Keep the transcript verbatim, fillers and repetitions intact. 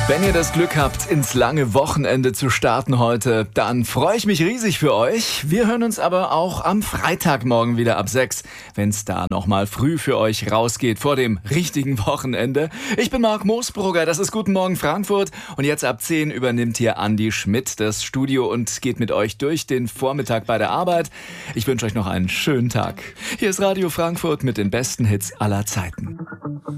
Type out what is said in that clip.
Wenn ihr das Glück habt, ins lange Wochenende zu starten heute, dann freue ich mich riesig für euch. Wir hören uns aber auch am Freitagmorgen wieder ab sechs, wenn es da nochmal früh für euch rausgeht vor dem richtigen Wochenende. Ich bin Marc Moosbrugger, das ist Guten Morgen Frankfurt und jetzt ab zehn übernimmt hier Andi Schmidt das Studio und geht mit euch durch den Vormittag bei der Arbeit. Ich wünsche euch noch einen schönen Tag. Hier ist Radio Frankfurt mit den besten Hits aller Zeiten.